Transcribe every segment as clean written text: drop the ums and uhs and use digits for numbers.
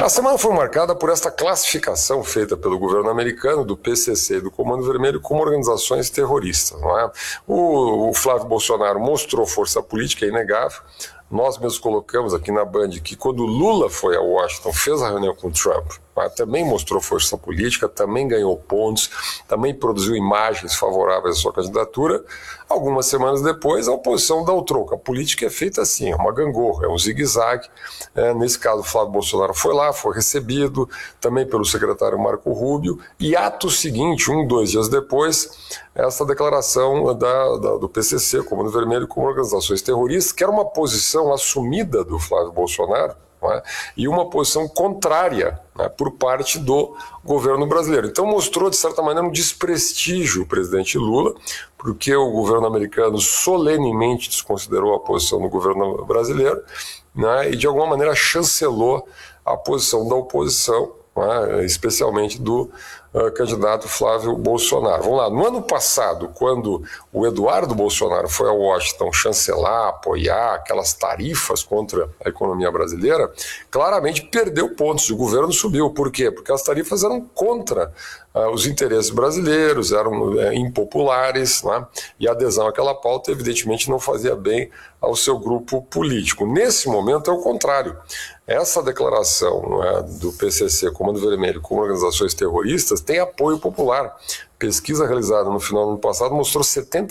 A semana foi marcada por esta classificação feita pelo governo americano do PCC e do Comando Vermelho como organizações terroristas, não é? O Flávio Bolsonaro mostrou força política, é inegável. Nós mesmos colocamos aqui na Band que quando Lula foi a Washington, fez a reunião com Trump, também mostrou força política, também ganhou pontos, também produziu imagens favoráveis à sua candidatura. Algumas semanas depois, a oposição dá o troco. A política é feita assim, é uma gangorra, é um zigue-zague. Nesse caso, o Flávio Bolsonaro foi lá, foi recebido também pelo secretário Marco Rubio, e ato seguinte, 2 dias depois, essa declaração do PCC, Comando Vermelho, como organizações terroristas, que era uma posição assumida do Flávio Bolsonaro, e uma posição contrária, por parte do governo brasileiro. Então mostrou, de certa maneira, um desprestígio o presidente Lula, porque o governo americano solenemente desconsiderou a posição do governo brasileiro, e de alguma maneira chancelou a posição da oposição, especialmente do candidato Flávio Bolsonaro. Vamos lá, no ano passado, quando o Eduardo Bolsonaro foi a Washington chancelar, apoiar aquelas tarifas contra a economia brasileira, claramente perdeu pontos, o governo subiu. Por quê? Porque as tarifas eram contra os interesses brasileiros, eram impopulares, e a adesão àquela pauta evidentemente não fazia bem ao seu grupo político. Nesse momento é o contrário. Essa declaração do PCC, Comando Vermelho, como organizações terroristas, tem apoio popular. Pesquisa realizada no final do ano passado mostrou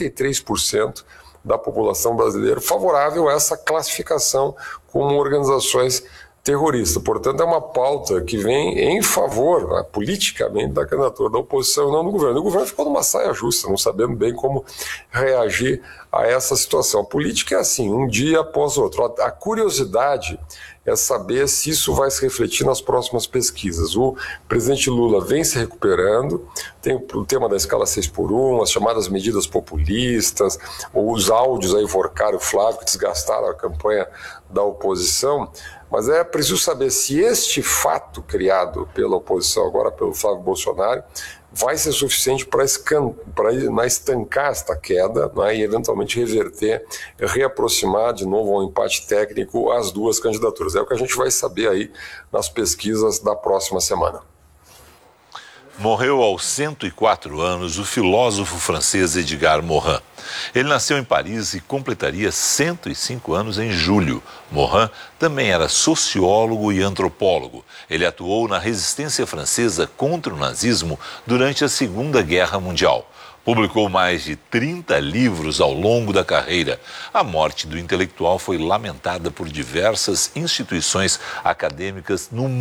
73% da população brasileira favorável a essa classificação como organizações terroristas. Portanto, é uma pauta que vem em favor, politicamente, da candidatura da oposição e não do governo. O governo ficou numa saia justa, não sabendo bem como reagir a essa situação. A política é assim, um dia após o outro. A curiosidade é saber se isso vai se refletir nas próximas pesquisas. O presidente Lula vem se recuperando, tem o tema da escala 6x1, as chamadas medidas populistas, ou os áudios aí Vorcar e o Flávio que desgastaram a campanha da oposição, mas é preciso saber se este fato criado pela oposição, agora pelo Flávio Bolsonaro, vai ser suficiente para estancar esta queda, e eventualmente reverter, reaproximar de novo ao empate técnico as duas candidaturas. É o que a gente vai saber aí nas pesquisas da próxima semana. Morreu aos 104 anos o filósofo francês Edgar Morin. Ele nasceu em Paris e completaria 105 anos em julho. Morin também era sociólogo e antropólogo. Ele atuou na resistência francesa contra o nazismo durante a Segunda Guerra Mundial. Publicou mais de 30 livros ao longo da carreira. A morte do intelectual foi lamentada por diversas instituições acadêmicas no mundo.